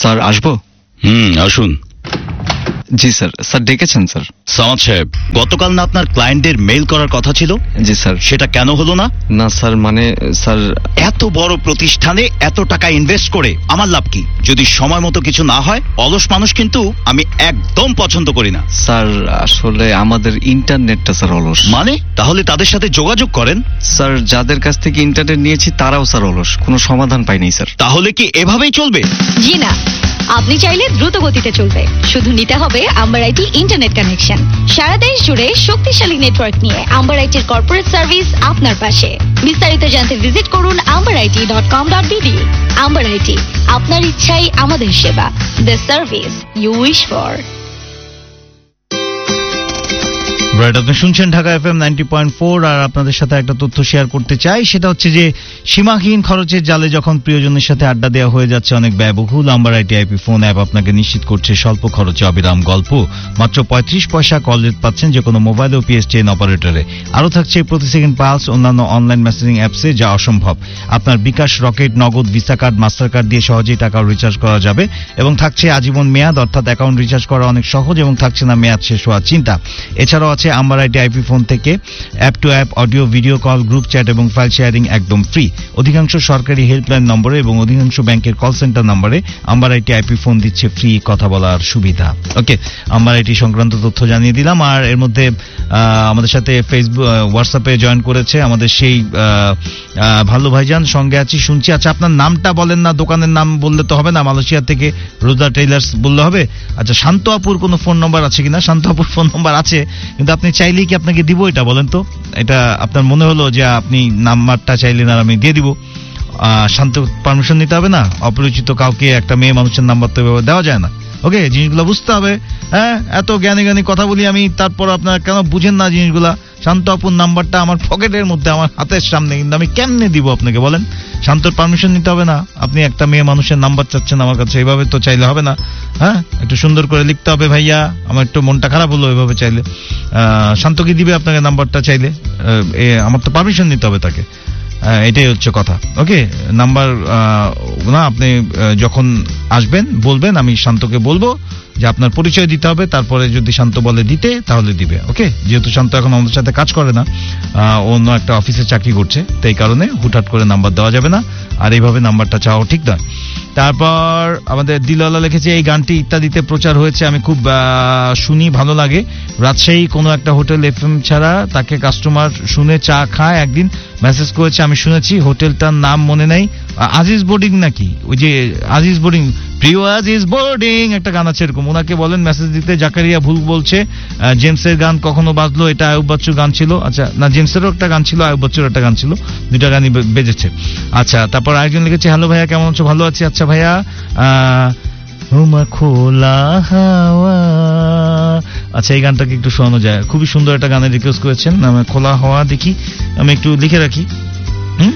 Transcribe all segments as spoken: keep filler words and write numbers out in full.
Sir আসবো? হুম আসুন। জি sir. Sir ডেকেছেন স্যার? সামাদ সাহেব, গতকাল না আপনার ক্লায়েন্টদের মেইল করার কথা ছিল? জি স্যার। সেটা কেন হলো না? না স্যার, মানে স্যার এত বড় প্রতিষ্ঠানে এত টাকা ইনভেস্ট করে আমার লাভ কি যদি সময় মতো কিছু না হয়? অলস মানুষ কিন্তু আমি একদম পছন্দ করি না। স্যার আসলে আমাদের ইন্টারনেটটা স্যার অলস। মানে? তাহলে তাদের সাথে যোগাযোগ করেন। স্যার যাদের কাছ থেকে ইন্টারনেট নিয়েছি তারাও স্যার অলস, কোনো সমাধান পাইনি স্যার। তাহলে কি এভাবেই চলবে? জি না, আপনি চাইলে দ্রুত গতিতে চলবে, শুধু নিতে হবে আম্বার আইটি ইন্টারনেট কানেকশন। সারা দেশ জুড়ে শক্তিশালী নেটওয়ার্ক নিয়ে আম্বার আইটির কর্পোরেট সার্ভিস আপনার পাশে। বিস্তারিত জানতে ভিজিট করুন amber IT dot com dot BD. Amber IT, আপনার ইচ্ছাই আমাদের সেবা, the service you wish for. Right, আপনি শুনছেন Dhaka FM ninety point four. আর আপনাদের সাথে একটা তথ্য শেয়ার করতে চাই, সেটা হচ্ছে যে সীমাহীন খরচের জালে যখন প্রিয়জনের সাথে আড্ডা দেওয়া হয়ে যাচ্ছে অনেক ব্যয়বহুল, amber IT IP phone app আপনাকে নিশ্চিত করছে স্বল্প খরচে অবিরাম গল্প। মাত্র পঁয়ত্রিশ পয়সা কল রেট পাচ্ছেন যে কোনো মোবাইল ও পিএসটিএন অপারেটরে। আরও থাকছে প্রতি সেকেন্ড পালস, অন্যান্য অনলাইন মেসেজিং অ্যাপসে, যা অসম্ভব। আপনার বিকাশ, রকেট, নগদ, ভিসা কার্ড, মাস্টার কার্ড দিয়ে সহজেই টাকা রিচার্জ করা যাবে এবং থাকছে আজীবন মেয়াদ, অর্থাৎ অ্যাকাউন্ট রিচার্জ করা অনেক সহজ এবং থাকছে না মেয়াদ শেষ হওয়ার চিন্তা। এছাড়াও আছে আম্বার আইটি আইপি ফোন থেকে app two app audio, video call, group chat এবং ফাইল শেয়ারিং একদম ফ্রি। অধিকাংশ সরকারি হেল্পলাইন নম্বরে এবং অধিকাংশ ব্যাংকের কল সেন্টার নম্বরে আম্বার আইটি আইপি ফোন দিচ্ছে ফ্রি কথা বলার সুবিধা। ওকে, আম্বার আইটি সংক্রান্ত তথ্য জানিয়ে দিলাম। আর এর মধ্যে আমাদের সাথে ফেসবুক, হোয়াটসঅ্যাপে জয়েন করেছে আমাদের সেই ভালো ভাইজান, সঙ্গে আছি, শুনছি। আচ্ছা, আপনার নামটা বলেন না, দোকানের নাম বললে তো হবে না, মালয়েশিয়া থেকে রোজা টেইলার্স বললে হবে? আচ্ছা, শান্ত আপুর কোনো ফোন নম্বর আছে কিনা? শান্ত আপুর ফোন নম্বর আছে, কিন্তু আপনি চাইলেই কি আপনাকে দিব এটা বলেন তো? এটা আপনার মনে হলো যে আপনি নাম্বারটা চাইলেন আর আমি দিয়ে দিব? শান্ত পারমিশন নিতে হবে না। অপরিচিত কাউকে একটা মেয়ে মানুষের নাম্বার তো দেওয়া যায় না। ওকে, জিনিসগুলো বুঝতে হবে। হ্যাঁ, এত জ্ঞানী জ্ঞানী কথা বলি আমি, তারপর আপনারা কেন বুঝেন না জিনিসগুলা? শান্ত আপুর নাম্বারটা আমার পকেটের মধ্যে, আমার হাতের সামনে, কিন্তু আমি কেমনে দিব আপনাকে বলেন? শান্তর পারমিশন নিতে হবে না। আপনি একটা মেয়ে মানুষের নাম্বার চাচ্ছেন আমার কাছে, এভাবে তো চাইলে হবে না। হ্যাঁ, একটু সুন্দর করে লিখতে হবে ভাইয়া, আমার একটু মনটা খারাপ হলো এভাবে চাইলে। শান্ত কি দিবে আপনাকে নাম্বারটা চাইলে? আমার তো পারমিশন নিতে হবে তাকে, এটাই হচ্ছে কথা। ওকে, নাম্বার না, আপনি যখন আসবেন বলবেন, আমি শান্তকে বলবো যে আপনার পরিচয় দিতে হবে, তারপরে যদি শান্ত বলে দিতে তাহলে দিবে। ওকে, যেহেতু শান্ত এখন আমাদের সাথে কাজ করে না, অন্য একটা অফিসে চাকরি করছে, তাই কারণে হুটহাট করে নাম্বার দেওয়া যাবে না, আর এইভাবে নাম্বারটা চাওয়া ঠিক নয়। তারপর আমাদের দিলওয়ালা লিখেছে, এই গানটি ইত্যাদিতে প্রচার হয়েছে, আমি খুব শুনি, ভালো লাগে। রাজশাহী কোনো একটা হোটেল এফএম ছাড়া তাকে কাস্টমার শুনে চা খায়, একদিন মেসেজ করেছে, আমি শুনেছি, হোটেলটার নাম মনে নেই, আজিজ বোর্ডিং নাকি, ওই যে আজিজ বোর্ডিং, প্রিয় আজিজ বোর্ডিং একটা গান আছে এরকম, ওনাকে বলেন মেসেজ দিতে। জাকারিয়া ভুল বলছে, জেমসের গান কখনো বাজলো, এটা আয়ুব বাচ্চুর গান ছিল। আচ্ছা, না, জেমসেরও একটা গান ছিল, আয়ুব বাচ্চুর একটা গান ছিল, দুইটা গানই বেজেছে। আচ্ছা, তারপর আরেকজন লিখেছে, হ্যালো ভাইয়া, কেমন আছো? ভালো আছি। আচ্ছা ভাইয়া, তোমার খোলা হাওয়া, আচ্ছা এই গানটাকে একটু শোনানো যায়, খুবই সুন্দর একটা গানের রিকোয়েস্ট করেছেন, খোলা হাওয়া। দেখি আমি একটু লিখে রাখি। হুম,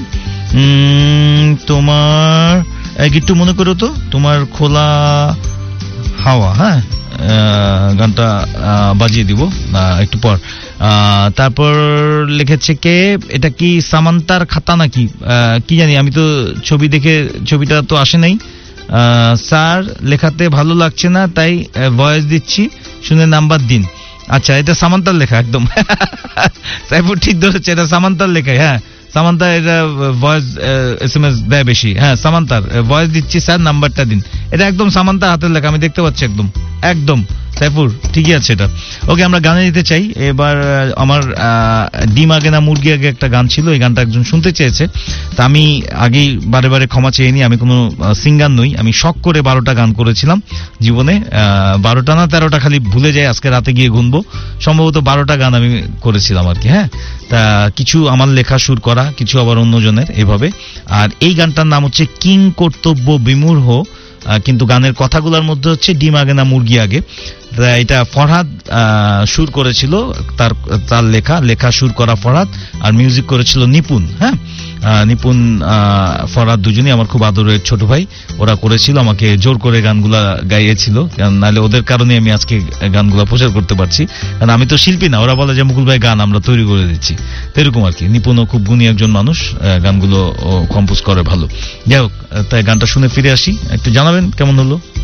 তোমার একটু মনে করো তো, তোমার খোলা হাওয়া। হ্যাঁ, গানটা বাজিয়ে দিব একটু পর। তারপর লিখেছে কে, এটা কি সামান্তার খাতা নাকি কি জানি, আমি তো ছবি দেখে, ছবিটা তো আসে নাই। স্যার লেখাতে ভালো লাগছে না, তাই ভয়েস দিচ্ছি, শুনে নাম্বার দিন। আচ্ছা, এটা সামান্তার লেখা একদম। সাইফুর ঠিক ধরেছে, এটা সামান্তার লেখা। হ্যাঁ, সামান্তা এটা ভয়েস এস এম এস দেয় বেশি। হ্যাঁ, সামান্তার ভয়েস দিচ্ছি স্যার, নাম্বারটা দিন। এটা একদম সামান্তার হাতের লেখা, আমি দেখতে পাচ্ছি একদম একদম। সাইফুর ঠিকই আছে এটা। ওকে, আমরা গানে দিতে চাই এবার। আমার ডিম আগে না মুরগি আগে একটা গান ছিল, এই গানটা একজন শুনতে চেয়েছে, তা আমি আগেই বারে বারে ক্ষমা চেয়ে নি, আমি কোনো সিঙ্গার নই, আমি শখ করে বারোটা গান করেছিলাম জীবনে, বারোটা না তেরোটা, খালি ভুলে যাই, আজকে রাতে গিয়ে গুনবো, সম্ভবত বারোটা গান আমি করেছিলাম আর কি। হ্যাঁ, তা কিছু আমার লেখা সুর করা, কিছু আবার অন্যজনের, এভাবে। আর এই গানটার নাম হচ্ছে কিং কর্তব্য বিমূঢ়, কিন্তু গানের কথাগুলোর মধ্যে হচ্ছে ডিম আগে না মুরগি আগে। এটা ফরহাদ সুর করেছিল, তার তার লেখা লেখা সুর করা ফরহাদ, আর মিউজিক করেছিল নিপুণ। হ্যাঁ, নিপুণ ফরহাদ দুজনই আমার খুব আদরের ছোট ভাই, ওরা করেছিল, আমাকে জোর করে গানগুলা গাইয়েছিল, নাহলে ওদের কারণে আমি আজকে গানগুলা প্রচার করতে পারছি, কারণ আমি তো শিল্পী না। ওরা বলে যে মুকুল ভাই গান আমরা তৈরি করে দিচ্ছি, এরকম আর কি। নিপুণও খুব গুণী একজন মানুষ, গানগুলো কম্পোজ করে ভালো। যাই হোক, তাই গানটা শুনে ফিরে আসি, একটু জানাবেন কেমন হলো।